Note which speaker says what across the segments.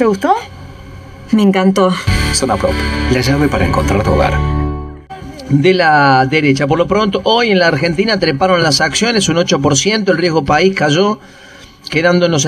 Speaker 1: ¿Te gustó?
Speaker 2: Me encantó.
Speaker 3: Zona Prop, la llave para encontrar tu hogar.
Speaker 4: De la derecha. Por lo pronto, hoy en la Argentina treparon las acciones un 8%, el riesgo país cayó, quedando en los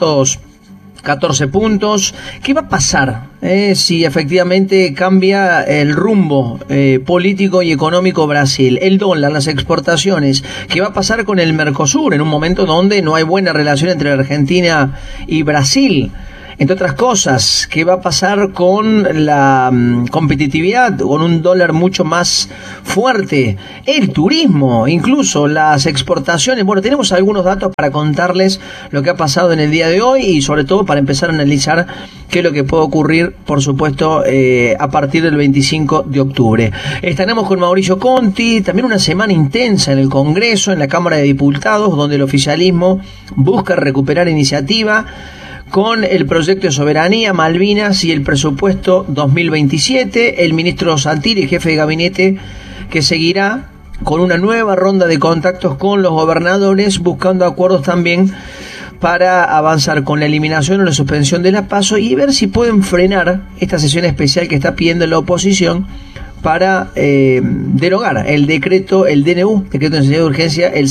Speaker 4: 614 puntos. ¿Qué va a pasar si efectivamente cambia el rumbo político y económico Brasil? El dólar, las exportaciones. ¿Qué va a pasar con el Mercosur en un momento donde no hay buena relación entre Argentina y Brasil? Entre otras cosas, ¿qué va a pasar con la competitividad, con un dólar mucho más fuerte? El turismo, incluso las exportaciones. Bueno, tenemos algunos datos para contarles lo que ha pasado en el día de hoy y sobre todo para empezar a analizar qué es lo que puede ocurrir, por supuesto, a partir del 25 de octubre. Estaremos con Mauricio Conti, también una semana intensa en el Congreso, en la Cámara de Diputados, donde el oficialismo busca recuperar iniciativa con el proyecto de soberanía, Malvinas y el presupuesto 2027. El ministro Santilli, jefe de gabinete, que seguirá con una nueva ronda de contactos con los gobernadores, buscando acuerdos también para avanzar con la eliminación o la suspensión de la PASO y ver si pueden frenar esta sesión especial que está pidiendo la oposición para derogar el decreto, el DNU, decreto de necesidad de urgencia, el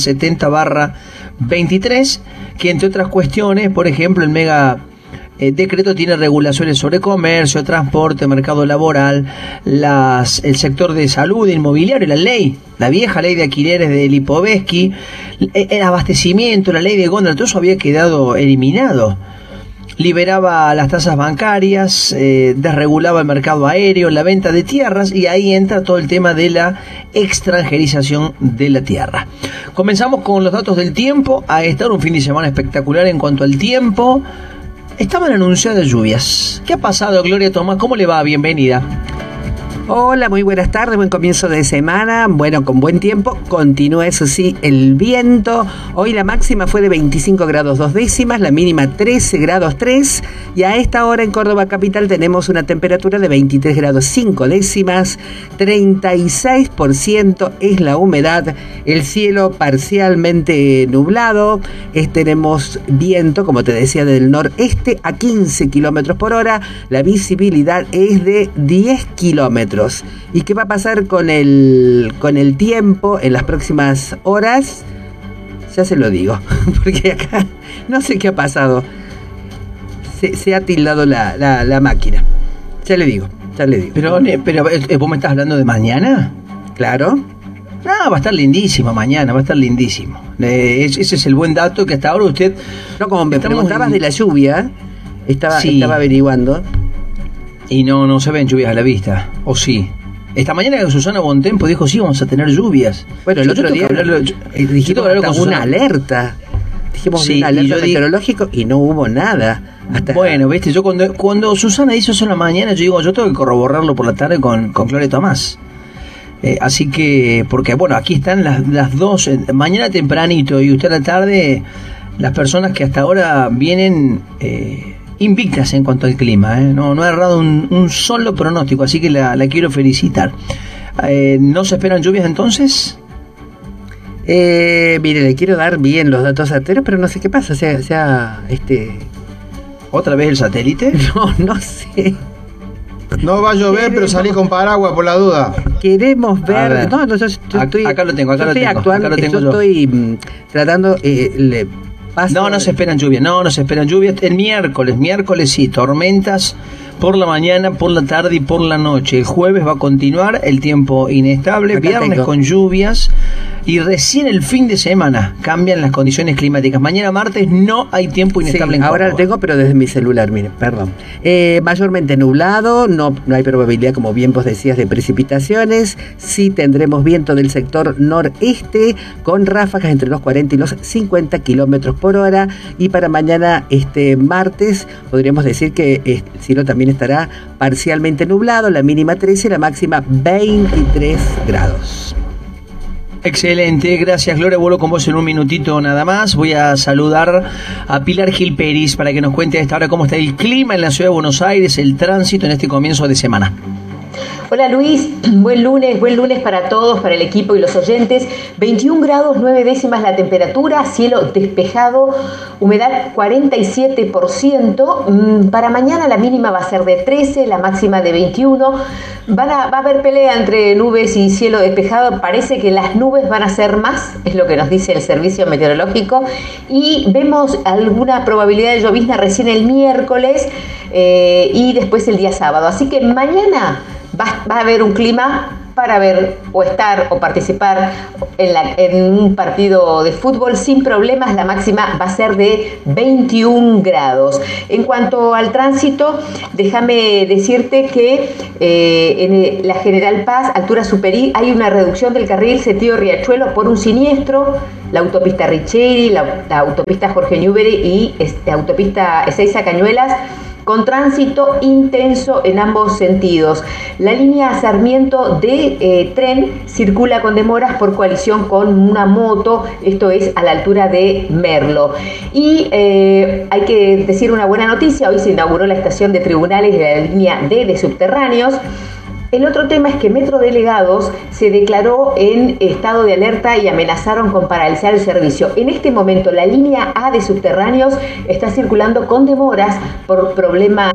Speaker 4: 70/23, que entre otras cuestiones, por ejemplo, el mega decreto tiene regulaciones sobre comercio, transporte, mercado laboral, el sector de salud, inmobiliario, la vieja ley de alquileres de Lipovetsky, el abastecimiento, la ley de góndola, todo eso había quedado eliminado. Liberaba las tasas bancarias, desregulaba el mercado aéreo, la venta de tierras, y ahí entra todo el tema de la extranjerización de la tierra. Comenzamos con los datos del tiempo. A estar un fin de semana espectacular en cuanto al tiempo. Estaban anunciadas lluvias. ¿Qué ha pasado, Gloria Tomás? ¿Cómo le va? Bienvenida.
Speaker 5: Hola, muy buenas tardes, buen comienzo de semana, bueno, con buen tiempo, continúa eso sí, el viento. Hoy la máxima fue de 25 grados 2 décimas, la mínima 13 grados 3, y a esta hora en Córdoba capital tenemos una temperatura de 23 grados 5 décimas, 36% es la humedad, el cielo parcialmente nublado, tenemos viento, como te decía, del noreste a 15 kilómetros por hora, la visibilidad es de 10 kilómetros. ¿Y qué va a pasar con el tiempo en las próximas horas? Ya se lo digo, porque acá no sé qué ha pasado. Se ha tildado la máquina. Ya le digo.
Speaker 4: Pero ¿vos me estás hablando de mañana?
Speaker 5: Claro.
Speaker 4: No, va a estar lindísimo mañana, va a estar lindísimo. Ese es el buen dato que hasta ahora usted...
Speaker 5: No, como me preguntabas de la lluvia, estaba averiguando...
Speaker 4: Y no se ven lluvias a la vista, ¿o sí? Esta mañana Susana Bontempo dijo, sí, vamos a tener lluvias.
Speaker 5: Bueno, el otro día dijimos una alerta. Dijimos una alerta meteorológica y no hubo nada.
Speaker 4: Bueno, viste, yo cuando Susana hizo eso en la mañana, yo digo, yo tengo que corroborarlo por la tarde con Gloria Tomás. Así que, porque bueno, aquí están las dos, mañana tempranito y usted a la tarde, las personas que hasta ahora vienen... invictas en cuanto al clima, no ha errado un solo pronóstico, así que la quiero felicitar. ¿No se esperan lluvias entonces?
Speaker 5: Mire, le quiero dar bien los datos certeros, pero no sé qué pasa,
Speaker 4: ¿Otra vez el satélite?
Speaker 5: No sé.
Speaker 6: No va a llover, pero salí con paraguas por la duda.
Speaker 5: Queremos ver... No, yo estoy...
Speaker 4: Acá lo tengo,
Speaker 5: yo estoy tratando...
Speaker 4: No se esperan lluvias. El miércoles sí, tormentas por la mañana, por la tarde y por la noche. El jueves va a continuar el tiempo inestable, viernes con lluvias y recién el fin de semana cambian las condiciones climáticas. Mañana martes no hay tiempo inestable en Córdoba.
Speaker 5: Ahora lo tengo, pero desde mi celular, mire, perdón. Mayormente nublado, no hay probabilidad, como bien vos decías, de precipitaciones. Sí tendremos viento del sector noreste con ráfagas entre los 40 y los 50 kilómetros por hora. Y para mañana, martes, podríamos decir que el cielo también estará parcialmente nublado, la mínima 13, la máxima 23 grados.
Speaker 4: Excelente, gracias Gloria, vuelvo con vos en un minutito nada más. Voy a saludar a Pilar Gil Peris para que nos cuente a esta hora cómo está el clima en la ciudad de Buenos Aires, el tránsito en este comienzo de semana.
Speaker 1: Hola Luis, buen lunes para todos, para el equipo y los oyentes. 21 grados 9 décimas la temperatura, cielo despejado, humedad 47%. Para mañana la mínima va a ser de 13, la máxima de 21. Va a haber pelea entre nubes y cielo despejado. Parece que las nubes van a ser más, es lo que nos dice el servicio meteorológico. Y vemos alguna probabilidad de llovizna recién el miércoles y después el día sábado. Así que mañana va a haber un clima para ver o estar o participar en un partido de fútbol sin problemas. La máxima va a ser de 21 grados. En cuanto al tránsito, déjame decirte que en la General Paz, altura Superí, hay una reducción del carril Setillo-Riachuelo por un siniestro. La autopista Richeri, la autopista Jorge Newbery y la autopista Ezeiza-Cañuelas, con tránsito intenso en ambos sentidos. La línea Sarmiento de tren circula con demoras por colisión con una moto, esto es a la altura de Merlo. Y hay que decir una buena noticia, hoy se inauguró la estación de tribunales de la línea D de subterráneos. El otro tema es que Metro Delegados se declaró en estado de alerta y amenazaron con paralizar el servicio. En este momento la línea A de subterráneos está circulando con demoras por problemas.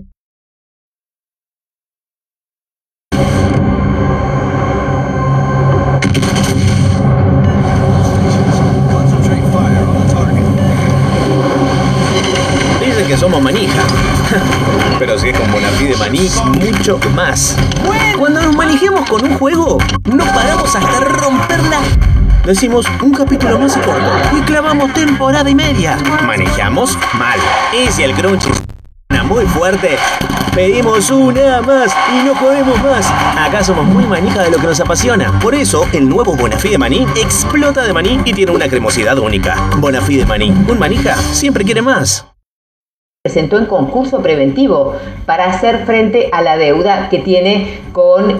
Speaker 7: Dicen que somos manija. Pero si es con Bonafide de maní, mucho más. Cuando nos manejemos con un juego, no paramos hasta romperla. Decimos un capítulo más y corto y clavamos temporada y media. Manejamos mal. Y si el crunch suena muy fuerte, pedimos una más y no podemos más. Acá somos muy manija de lo que nos apasiona. Por eso, el nuevo Bonafide maní explota de maní y tiene una cremosidad única. Bonafide maní. Un manija siempre quiere más.
Speaker 1: Presentó en concurso preventivo para hacer frente a la deuda que tiene con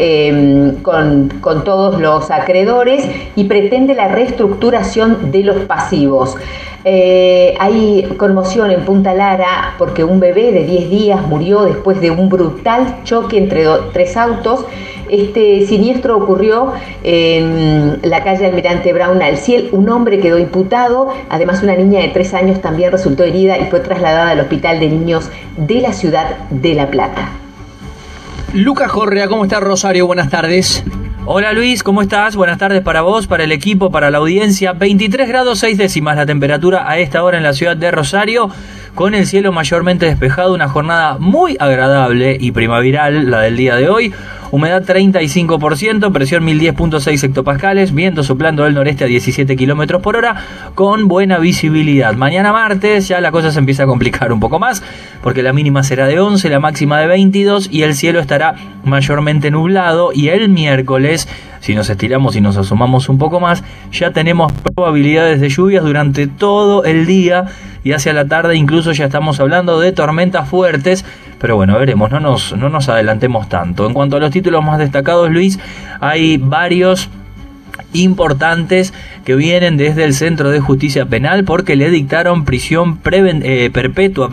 Speaker 1: todos los acreedores y pretende la reestructuración de los pasivos. Hay conmoción en Punta Lara porque un bebé de 10 días murió después de un brutal choque entre tres autos. Este siniestro ocurrió en la calle Almirante Brown al Ciel. Un hombre quedó imputado, además una niña de 3 años también resultó herida y fue trasladada al Hospital de Niños de la ciudad de La Plata.
Speaker 4: Lucas Correa, ¿cómo está Rosario? Buenas tardes.
Speaker 8: Hola Luis, ¿cómo estás? Buenas tardes para vos, para el equipo, para la audiencia. 23 grados 6 décimas la temperatura a esta hora en la ciudad de Rosario, con el cielo mayormente despejado, una jornada muy agradable y primaveral la del día de hoy. Humedad 35%, presión 1010.6 hectopascales, viento soplando del noreste a 17 kilómetros por hora, con buena visibilidad. Mañana martes ya la cosa se empieza a complicar un poco más, porque la mínima será de 11, la máxima de 22 y el cielo estará mayormente nublado. Y el miércoles, si nos estiramos y nos asomamos un poco más, ya tenemos probabilidades de lluvias durante todo el día y hacia la tarde incluso ya estamos hablando de tormentas fuertes. Pero bueno, veremos, no nos adelantemos tanto. En cuanto a los títulos más destacados, Luis, hay varios importantes que vienen desde el Centro de Justicia Penal porque le dictaron prisión perpetua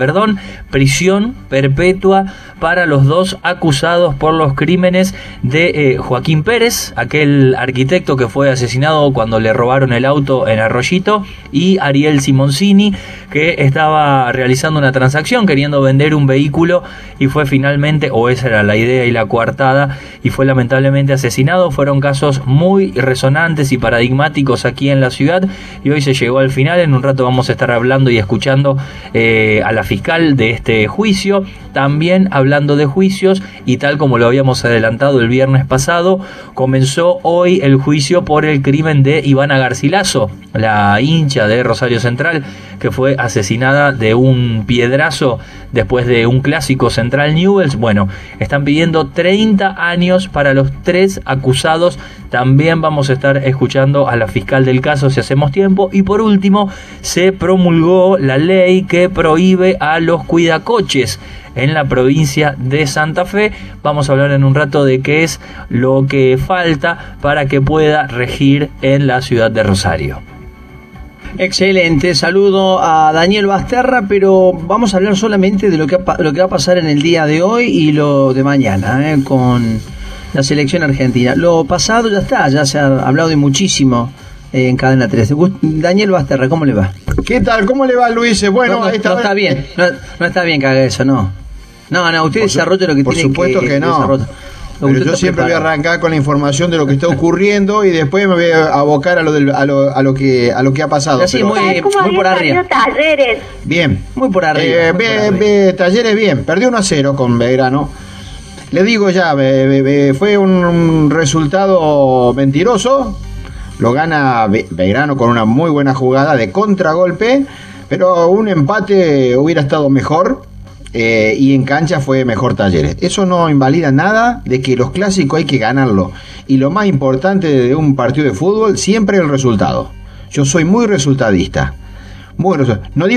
Speaker 8: para los dos acusados por los crímenes de Joaquín Pérez, aquel arquitecto que fue asesinado cuando le robaron el auto en Arroyito, y Ariel Simoncini, que estaba realizando una transacción queriendo vender un vehículo y fue finalmente, o esa era la idea y la coartada, y fue lamentablemente asesinado. Fueron casos muy resonantes y paradigmáticos aquí en la ciudad y hoy se llegó al final. En un rato vamos a estar hablando y escuchando a la fiscal de este juicio. También hablando de juicios, y tal como lo habíamos adelantado el viernes pasado, comenzó hoy el juicio por el crimen de Ivana Garcilaso, la hincha de Rosario Central, que fue asesinada de un piedrazo después de un clásico Central Newell's. Bueno, están pidiendo 30 años para los 3 acusados. También vamos a estar escuchando a la fiscal del caso si hacemos tiempo. Y por último, se promulgó la ley que prohíbe a los cuidacoches en la provincia de Santa Fe. Vamos a hablar en un rato de qué es lo que falta para que pueda regir en la ciudad de Rosario.
Speaker 4: Excelente, saludo a Daniel Basterra, pero vamos a hablar solamente de lo que va a pasar en el día de hoy y lo de mañana, con la selección argentina. Lo pasado ya está, ya se ha hablado de muchísimo en Cadena 13. Daniel Basterra, ¿cómo le va?
Speaker 6: ¿Qué tal? ¿Cómo le va, Luis? Bueno,
Speaker 4: no está bien, no está bien que haga eso, no. No, usted desarrolle lo que
Speaker 6: por
Speaker 4: tiene
Speaker 6: supuesto que no. Pero yo siempre voy a arrancar con la información de lo que está ocurriendo y después me voy a abocar a lo que ha pasado.
Speaker 4: Así, muy por arriba.
Speaker 9: Talleres?
Speaker 6: Bien.
Speaker 4: Muy por arriba.
Speaker 6: Talleres bien. Perdió 1-0 con Belgrano. Le digo ya, fue un resultado mentiroso. Lo gana Belgrano con una muy buena jugada de contragolpe, pero un empate hubiera estado mejor. Y en cancha fue mejor Talleres. Eso no invalida nada de que los clásicos hay que ganarlo. Y lo más importante de un partido de fútbol siempre es el resultado. Yo soy muy resultadista. No digo